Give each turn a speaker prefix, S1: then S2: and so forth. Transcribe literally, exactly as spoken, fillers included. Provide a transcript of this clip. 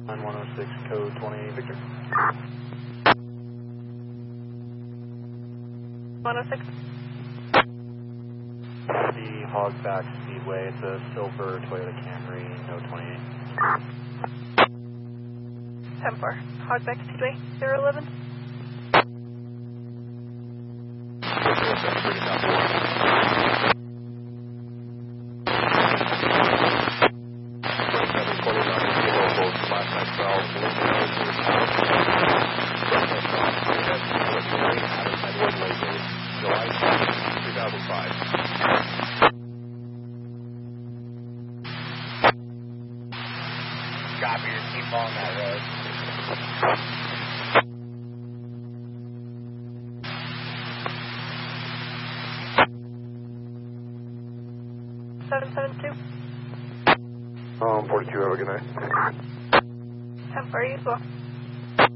S1: nine one oh six, code twenty, Victor.
S2: one oh six.
S1: The Hogback Speedway, it's a silver Toyota Camry, no twenty-eight.
S2: ten four. Hogback Speedway, zero eleven.
S3: Copy, just keep following that road.
S2: seven seven two.
S1: Um, forty-two, have a good night.
S2: ten four, you as well.